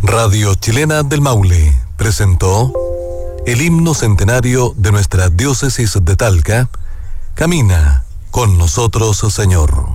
Radio Chilena del Maule presentó el himno centenario de nuestra diócesis de Talca, Camina con nosotros, Señor.